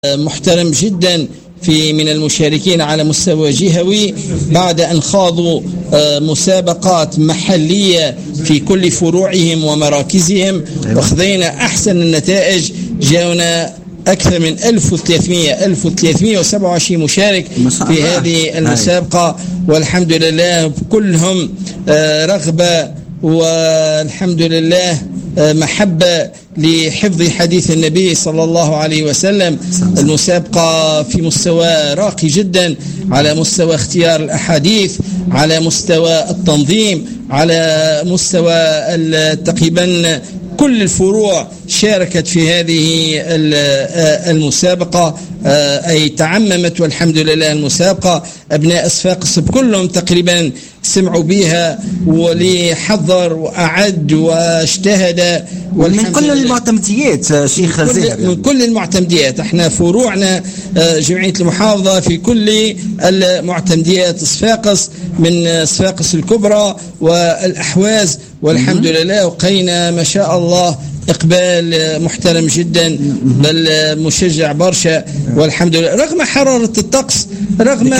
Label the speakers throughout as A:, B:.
A: محترم جدا من المشاركين على مستوى جهوي بعد أن خاضوا مسابقات محلية في كل فروعهم ومراكزهم، وخذينا أحسن النتائج. جاءنا أكثر من 1327 مشارك في هذه المسابقة، والحمد لله كلهم رغبة والحمد لله محبة لحفظ حديث النبي صلى الله عليه وسلم. المسابقة في مستوى راقي جدا، على مستوى اختيار الأحاديث، على مستوى التنظيم، على مستوى تقريبا كل الفروع شاركت في هذه المسابقة، أي تعممت والحمد لله المسابقة. أبناء صفاقس كلهم تقريبا سمعوا بها ولحضر وأعد واجتهد
B: من كل المعتمديات شيخ زاهر،
A: من كل المعتمديات. احنا فروعنا جمعية المحافظة في كل المعتمديات صفاقس، من صفاقس الكبرى والأحواز، والحمد لله وقينا ما شاء الله إقبال محترم جدا، بل مشجع برشا والحمد لله، رغم حرارة الطقس، رغم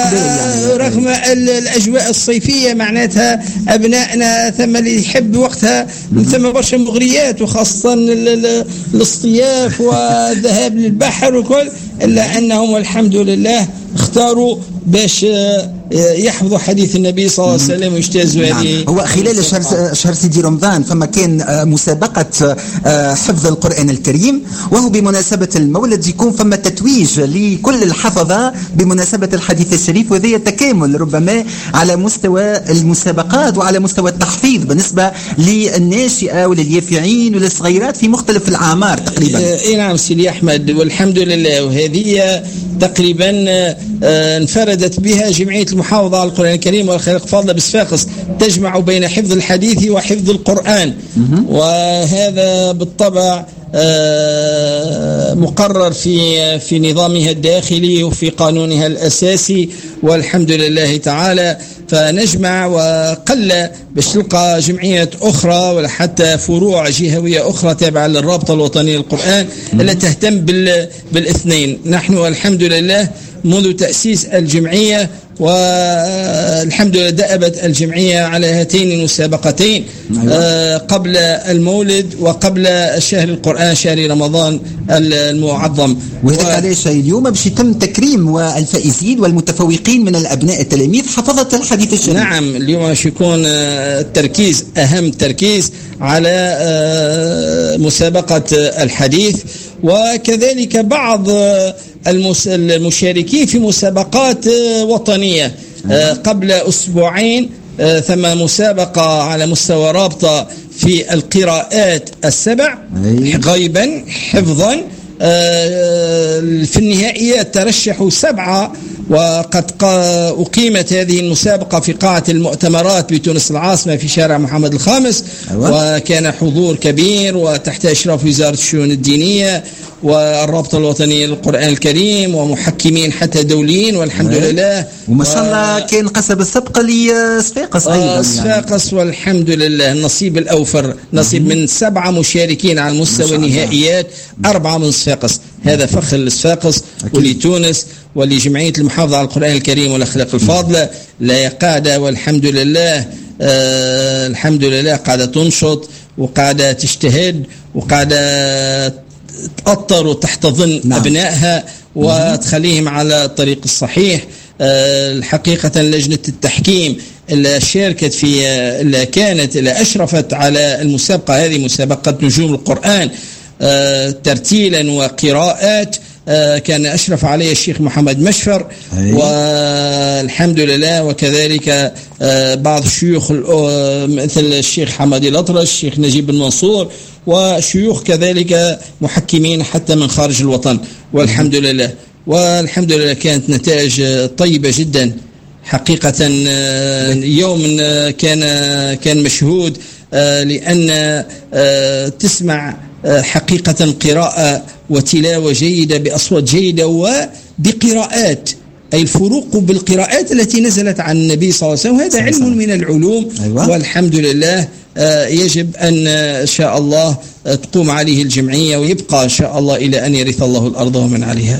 A: الأجواء الصيفية. معناتها أبنائنا ثم اللي يحب وقتها ثم برشا مغريات، وخاصة الاصطياف والذهاب للبحر وكل، إلا أنهم والحمد لله اختاروا باش يحفظوا حديث النبي صلى الله عليه وسلم ويجتازوا هذه.
B: هو خلال شهر سيدي رمضان فما كان مسابقة حفظ القرآن الكريم، وهو بمناسبة المولد يكون فما تتويج لكل الحفظة بمناسبة الحديث الشريف، وذي تكامل ربما على مستوى المسابقات وعلى مستوى التحفيظ بالنسبة للناشئة ولليافعين وللصغيرات في مختلف الأعمار تقريبا.
A: نعم سيدي أحمد والحمد لله، وهذه تقريبا انفردت بها جمعية المحافظة على القرآن الكريم والخلق فاضلة بصفاقس، تجمع بين حفظ الحديث وحفظ القرآن، وهذا بالطبع مقرر في نظامها الداخلي وفي قانونها الأساسي والحمد لله تعالى. فنجمع وقل باش تلقى جمعيات أخرى ولا حتى فروع جهوية أخرى تابعة للرابطة الوطنية للقرآن التي تهتم بالاثنين. نحن الحمد لله منذ تأسيس الجمعية والحمد لله دأبت الجمعية على هاتين المسابقتين قبل المولد وقبل شهر القرآن شهر رمضان المعظم.
B: وهذا علاش اليوم باش يتم تكريم الفائزين والمتفوقين من الأبناء التلاميذ حفظة الحديث الشريف.
A: نعم اليوم باش يكون التركيز أهم تركيز على مسابقة الحديث، وكذلك بعض المشاركين في مسابقات وطنية. قبل أسبوعين ثم مسابقة على مستوى رابطة في القراءات السبع غيبا حفظا. في النهائيات ترشحوا 7، وقد أقيمت هذه المسابقة في قاعة المؤتمرات بتونس العاصمة في شارع محمد الخامس، وكان حضور كبير وتحت إشراف وزارة الشؤون الدينية والرابطة الوطنية للقرآن الكريم ومحكمين حتى دوليين والحمد لله.
B: وما شاء الله كان قصب السبق لصفاقس أيضا
A: صفاقس والحمد لله النصيب الأوفر، نصيب من 7 مشاركين على مستوى النهائيات، 4 من صفاقس. هذا فخر لصفاقس ولتونس ولجمعية المحافظة على القرآن الكريم والأخلاق الفاضلة. لا قاعدة والحمد لله الحمد لله قاعدة تنشط وقاعدة تجتهد وقاعدة تأطر وتحتضن أبنائها وتخليهم على الطريق الصحيح. الحقيقة لجنة التحكيم اللي شاركت في اللي كانت اللي أشرفت على المسابقة هذه مسابقة نجوم القرآن ترتيلا وقراءات، كان أشرف عليه الشيخ محمد مشفر والحمد لله، وكذلك بعض الشيوخ مثل الشيخ حمادي الأطرش، الشيخ نجيب المنصور، وشيوخ كذلك محكمين حتى من خارج الوطن والحمد لله. والحمد لله كانت نتائج طيبة جدا حقيقة. يوم كان مشهود لأن تسمع حقيقة قراءة وتلاوة جيدة بأصوات جيدة وبقراءات، أي الفروق بالقراءات التي نزلت عن النبي صلى الله عليه وسلم، هذا علم من العلوم والحمد لله يجب أن إن شاء الله تقوم عليه الجمعية ويبقى إن شاء الله إلى أن يرث الله الأرض ومن عليها.